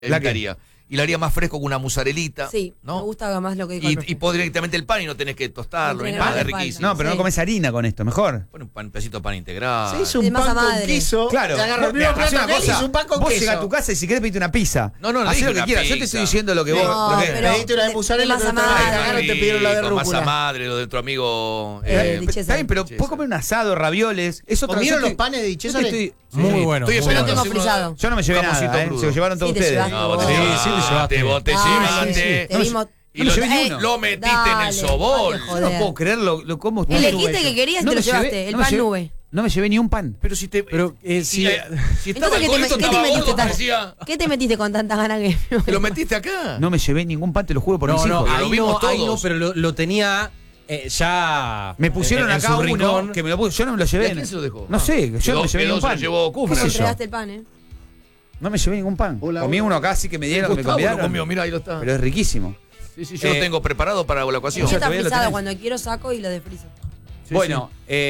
¿La haría? Y lo haría más fresco con una mozzarellita. Sí, ¿no? me gusta más lo que dijo el profe. Y pon directamente el pan y no tenés que tostarlo, ni nada, es riquísimo. No, pero no comes harina con esto, mejor. Pon un pedacito de pan integral. Se hizo un pan con queso. Claro, te agarró el mismo plato que él y hizo un pan con vos queso. llegás a tu casa y si querés pedirte una pizza. No, hacé dije lo que una quieras. Yo te pizza. estoy diciendo lo que vos. No, lo que- pero pediste una de mozzarella, de masa pero te madre. cagaron, te pidieron la de Con masa rúcula. madre, lo de tu amigo. Está bien, pero puedes comer un asado, ravioles. Es otra ¿Comieron yo los panes de Di yo te Cesare? estoy- Muy bueno. Estoy muy esperando bueno. Tengo hacer frisado. Yo no me llevé Jamoncito nada, crudo. se lo llevaron todos Sí, te ustedes. llevaste. No, vos te Sí, llevaste. sí, te llevaste. Vos te Dale, llevaste. te vimos. No me llevé ni uno. Lo metiste en el Dale, sobol. dale, Yo no puedo creerlo, lo como El equite que querías te lo llevaste, el pan nube. No me llevé ni un pan. Pero si te. Pero, si sí. estaba el Entonces, gordito, ¿qué te estaba metiste gordo, tan- parecía. ¿Qué te metiste con tantas ganas que ¿Te lo metiste acá? No me llevé ningún pan, te lo juro por mis hijos. lo ahí vimos no, ahí todos. no, pero lo tenía ya. Me pusieron en acá su uno rincón. que me lo puso. Yo no me lo ¿Y llevé. a quién se lo dejó? No sé, yo no me llevé Quedó, ningún se lo pan. llevó Kufra. ¿Cómo ¿Qué sé yo? entregaste el pan, No me llevé ningún pan. Hola, Comí hola. uno acá, sí que me dieron, que me Gustavo lo convidaron. comió, mira, ahí lo está. Pero es riquísimo. Sí, yo lo tengo preparado para la ocasión. Sí, está todavía lo frisado, tenés. cuando quiero saco y lo desfrizo. Bueno,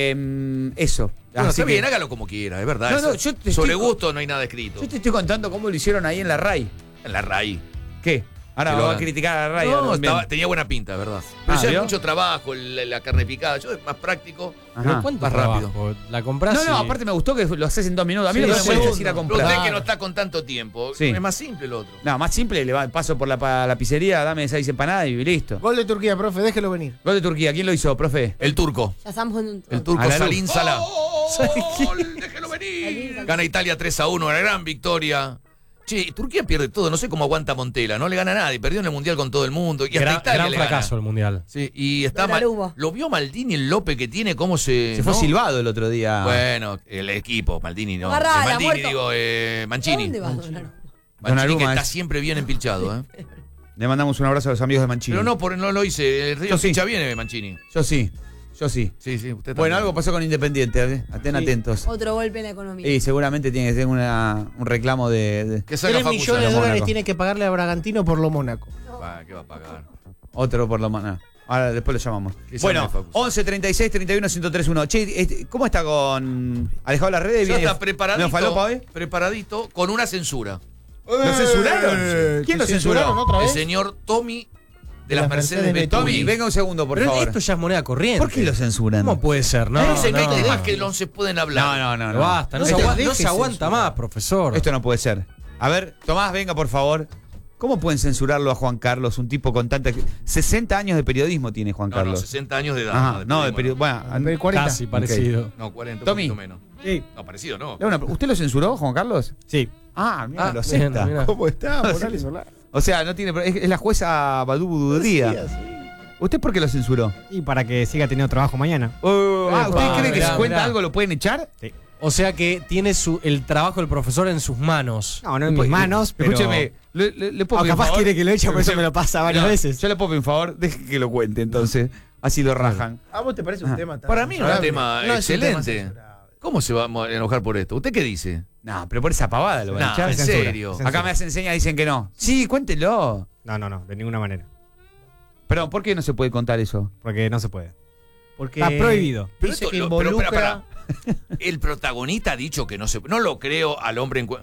eso. Bueno, Así está bien, que- hágalo como quiera, es verdad. No, eso. no, yo te Sobre estoy- gusto no hay nada escrito. Yo te estoy contando cómo lo hicieron ahí en la RAI. En la raíz. ¿Qué? Ahora Que lo vamos a hagan. criticar a la RAI. No, ahora también. tenía buena pinta, ¿verdad? Pero Ah, ya ¿vio? es mucho trabajo, la carne picada. Yo es más práctico. Ajá. ¿Cuánto Más rápido. trabajo? La compras No, y- aparte me gustó que lo haces en 2 minutos. A mí Sí, lo que me sí, molesta sí. es ir a Pero comprar. usted que no está con tanto tiempo. Sí. Es más simple el otro. No, más simple, paso por la pizzería, dame 6 empanadas y listo. Gol de Turquía, profe, déjelo venir. Gol de Turquía, ¿quién lo hizo, profe? El turco. Ya estamos en un... El turco A la luz. Salín Sala. Oh, ¡Gol! ¡Déjelo venir! Gana Italia 3-1, una gran victoria. Che, Turquía pierde todo, no sé cómo aguanta Montela, no le gana a nadie, perdió en el Mundial con todo el mundo. Y hasta Gran, Italia gran le fracaso gana. el mundial. Sí, y está Pero mal. la hubo. ¿Lo vio Maldini el Lope que tiene? ¿Cómo se...? Se fue ¿no? silbado el otro día. Bueno, el equipo, Maldini no. Agarrala, Maldini, muerto. digo, ¿A Mancini. dónde vas, Mancini Donaro? que Donnarumma está es. siempre bien empilchado, ¿eh? Le mandamos un abrazo a los amigos de Mancini. Pero no lo hice, el Río Yo sí. pincha bien Mancini. Yo sí. Sí, usted también. Bueno, algo pasó con Independiente, estén atentos. Otro golpe en la economía. Y seguramente tiene que tener un reclamo de Que saca 3 Facu millones de Sala. dólares Mónaco. tiene que pagarle a Bragantino por lo Mónaco. ¿Qué va a pagar? otro por lo menos. Ahora después lo llamamos. Que llame Bueno, Facu. 11 36 31 1031. Che, ¿cómo está con Alejado de las Redes? Ya ¿Viene está preparadito, falopa hoy? preparadito con una censura. ¿Lo censuraron? ¿Quién lo censuró? otra El vez? señor Tommy de las las Mercedes Mercedes Tommy, Bentley. venga un segundo, por Pero favor. esto ya es moneda corriente. ¿Por qué lo censuran? ¿Cómo puede ser? No, Dicen que hay no. temas que no se pueden hablar. No. Pero basta, no, No se, te no dejes se aguanta censurar. más, profesor. Esto no puede ser. A ver, Tomás, venga, por favor. ¿Cómo pueden censurarlo a Juan Carlos, un tipo con tanta... 60 años de periodismo tiene Juan No, Carlos. 60 años de edad. Ajá, de no, de periodismo, periodismo. Bueno, Pero 40. Casi parecido. No, 40, Tommy. un poquito menos. Sí. No, parecido no. ¿Usted lo censuró, Juan Carlos? Sí. Ah, mira, Ah, lo bien, acepta. mira. ¿Cómo está, Morales Solá? O sea, no tiene... Es la jueza Badú Bududía. ¿Usted por qué lo censuró? Y para que siga teniendo trabajo mañana. ¿Usted cree que mirá, si cuenta mirá. algo lo pueden echar? O sea que tiene el trabajo del profesor en sus manos. No, no en mis manos, pero... Escúcheme, ¿le puedo O pedir un capaz favor? quiere que lo eche, por eso me lo pasa varias Mira, veces. Yo le puedo pedir un favor, deje que lo cuente entonces. Así lo rajan. ¿A vos te parece un tema tan Para mí es un censurable? tema No es un tema excelente. censurable. ¿Cómo se va a enojar por esto? ¿Usted qué dice? No, pero por esa pavada lo van a No, echar. en Censura, serio. censura. Acá me hacen señas, dicen que no. Sí, cuéntelo. No, de ninguna manera. Perdón, ¿por qué no se puede contar eso? Porque no se puede. Porque Está prohibido. Pero dice esto- que lo- pero involucra... espera. El protagonista ha dicho que no se... No lo creo al hombre en...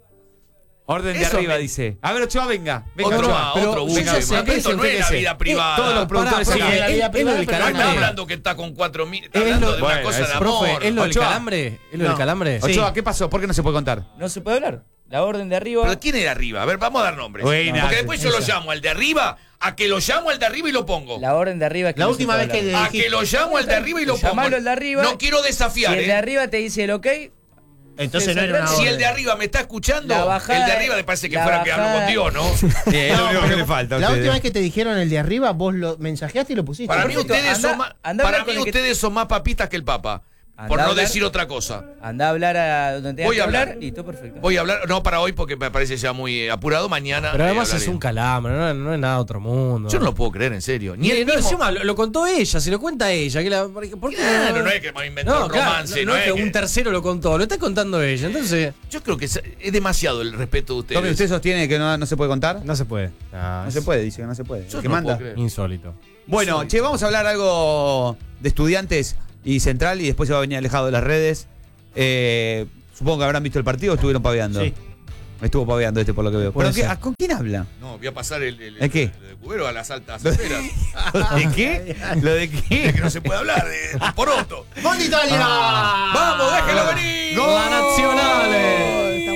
Orden de Eso arriba, me- dice. A ver, Ochoa, venga. Venga, Otro Ochoa. más, pero otro yo buche. ya sé Pero que esto no es la vida privada. Todos los productores Pará, acá. Sí, la vida es lo privada, del pero No calambre. está hablando que está con 4.000... Está Es hablando lo- de una bueno, cosa de es- amor. Profe, ¿es lo del Ochoa. calambre? ¿Es lo No. del calambre? Ochoa, ¿qué pasó? ¿Por qué no se puede contar? No se puede hablar. La orden de arriba. ¿Pero quién era arriba? A ver, vamos a dar nombres. Buena. Porque después yo lo llamo al de arriba, a que lo llamo al de arriba y lo pongo. La orden de arriba es que La no última se vez puede que hablar. A que lo llamo al de arriba y lo pongo. Llamalo al de arriba. No quiero desafiar, Si el de arriba te dice el ok, Entonces no era una Si orden. el de arriba me está escuchando, La bajada- el de arriba me parece que la fuera que hablo bajada- con Dios, ¿no? Sí, es lo No, único que pero le falta. a La ustedes. última vez que te dijeron el de arriba, vos lo mensajeaste y lo pusiste. Para mí Perfecto, ustedes anda- son más, anda a para hablar mí con el que- ustedes son más papistas que el Papa. Anda Por a no hablar. decir otra cosa. anda a hablar a donde tengas Voy que a hablar. hablar y todo perfecto. Voy a hablar, no para hoy porque me parece ya muy apurado, mañana. Pero además hablaré. es un calambre, no es nada de otro mundo. Yo no lo puedo creer, en serio. Ni el No, mismo. encima lo contó ella, se lo cuenta ella. ¿Por qué Claro, no es que me inventó un claro, romance, no es que que- un tercero lo contó, lo está contando ella. Entonces. Yo creo que es demasiado el respeto de ustedes. Tommy, ¿usted sostiene que no se puede contar? No se puede. No se puede, dice que no se puede. Yo ¿El que no manda? puedo creer. Insólito. Bueno, che, vamos a hablar algo de estudiantes y central y después se va a venir Alejado de las Redes. Supongo que habrán visto el partido o estuvieron paveando. Sí. Estuvo paveando por lo que veo. Puede ¿Pero ser. ¿con quién habla? No, voy a pasar el ¿El qué? de Cubero a las altas esferas. ¿De qué? ¿Lo de Es que qué? no se puede hablar de poroto. ¡Gol de Italia! ¡Vamos, déjelo venir! ¡La Nazionale!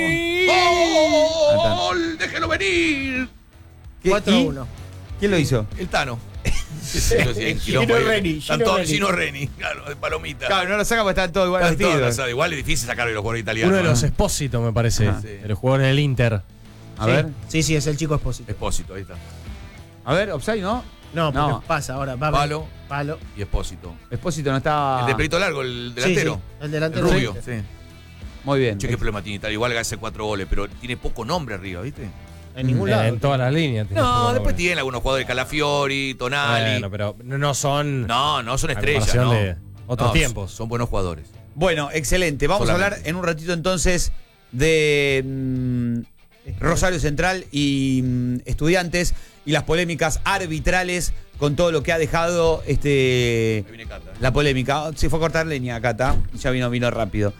¡Gol! ¡Déjelo venir! ¿Qué? 4-1. ¿Quién lo hizo? El Tano. Gino Reni, Gino Reni. Gino Reni, claro, de palomita. Claro, no lo saca porque están todos igual Están todos vestidos. abrazados. Igual es difícil sacarlo de los jugadores italianos. Uno de los ¿no? Espósito, me parece. Ajá. Sí. De los jugadores del Inter. A ver, Sí, es el chico Espósito. Espósito, ahí está. a ver, offside, ¿no? No, porque No. pasa ahora. Va Palo Palo. y Espósito. Espósito no estaba. El de pelito largo, el Sí, delantero. sí, el El delantero. rubio. Sí. Sí. Muy bien. Che, qué problema tiene Italia. Igual hace 4 goles, pero tiene poco nombre arriba, ¿viste? En ningún lado. En todas las líneas. tiene No, poco después nombre. tiene algunos jugadores, Calafiori, Tonali. Bueno, pero no son. No son a estrellas, comparación ¿no? de otros No, tiempos. Son buenos jugadores. Bueno, excelente. Vamos a Solamente. hablar en un ratito entonces de Rosario Central y Estudiantes y las polémicas arbitrales con todo lo que ha dejado Ahí viene Cata. la polémica. Se fue a cortar leña, Cata. Ya vino rápido.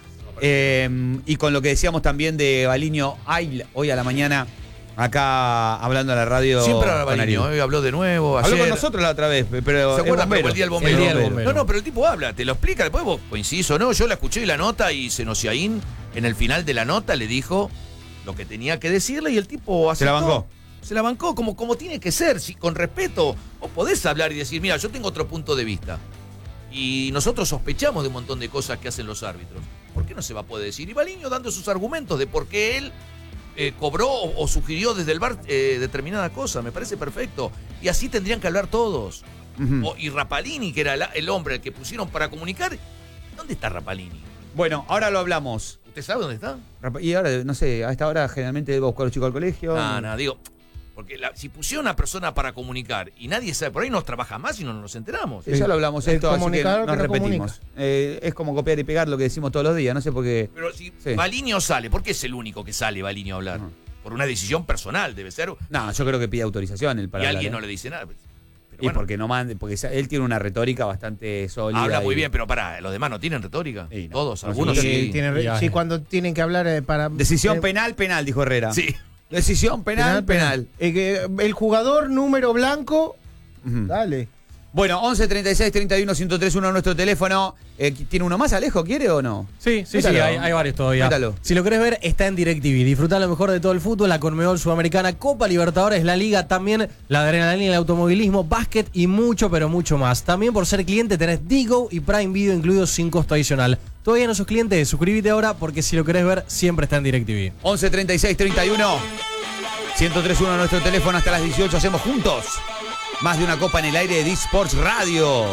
Y con lo que decíamos también de Baliño hoy a la mañana, acá hablando a la radio. Siempre habla con Baliño, Ariel. hoy habló de nuevo. Habló ayer. con nosotros la otra vez, pero. ¿Se acuerdan? es Pero fue el día del bombero. El día del bombero. No, pero el tipo habla, te lo explica. Después vos coincidís o no. Yo la escuché la nota y Senosiaín en el final de la nota le dijo lo que tenía que decirle y el tipo Se la aceptó. bancó. Se la bancó como tiene que ser, con respeto. Vos podés hablar y decir, mira, yo tengo otro punto de vista. Y nosotros sospechamos de un montón de cosas que hacen los árbitros. ¿Por qué no se va a poder decir? Y Baliño dando sus argumentos de por qué él cobró o sugirió desde el VAR determinada cosa. Me parece perfecto. Y así tendrían que hablar todos. Ujú. Y Rapalini, que era el hombre al que pusieron para comunicar. ¿Dónde está Rapalini? Bueno, ahora lo hablamos. ¿Usted sabe dónde está? Y ahora, no sé, a esta hora generalmente debo buscar a los chicos al colegio. No, digo. Porque si pusieron a una persona para comunicar y nadie sabe, por ahí nos trabaja más y no nos enteramos. Sí, ya lo hablamos El esto, así que comunicador nos que no repetimos. Es como copiar y pegar lo que decimos todos los días, no sé por qué. Pero si Sí. Baliño sale, ¿por qué es el único que sale Baliño a hablar? Ujú. Por una decisión personal, debe ser. No, yo creo que pide autorización él para Y hablar, alguien ¿eh? no le dice nada. Pero Y bueno, porque no mande, porque él tiene una retórica bastante sólida. habla muy y- bien, pero pará, ¿los demás no tienen retórica? Sí, no. Todos, No, algunos sí, sí. Sí, cuando tienen que hablar para. Decisión penal, dijo Herrera. Sí. Decisión penal. El jugador número blanco. Ujú. Dale. Bueno, 11 36 31 1031 nuestro teléfono. ¿Tiene uno más, Alejo? ¿Quiere o no? Sí, Métalo. hay varios todavía. Métalo. Si lo querés ver, está en DirecTV. Disfrutá lo mejor de todo el fútbol, la Conmebol Sudamericana, Copa Libertadores, la Liga, también la adrenalina, el automovilismo, básquet y mucho, pero mucho más. También por ser cliente tenés Digo y Prime Video incluidos sin costo adicional. Todavía no sos cliente, suscríbete ahora porque si lo querés ver, siempre está en DirecTV. 11 36 31 1031 nuestro teléfono hasta las 18. Hacemos juntos más de una copa en el aire de D-Sports Radio.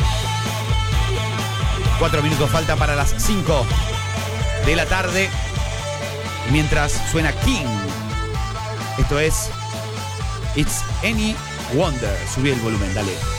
4 minutos falta para las 5 de la tarde. Mientras suena King. Esto es It's Any Wonder. Subí el volumen, dale.